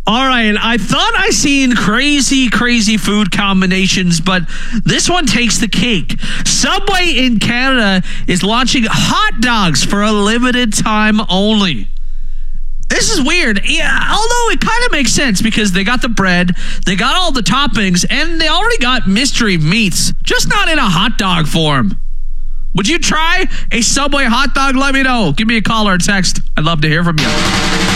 All right, I thought I seen crazy food combinations, but this one takes the cake. Subway in Canada is launching hot dogs for a limited time only. This is weird. Yeah, although it kind of makes sense because they got the bread, they got all the toppings, and they already got mystery meats, just not in a hot dog form. Would you try a Subway hot dog? Let me know. Give me a call or a text. I'd love to hear from you.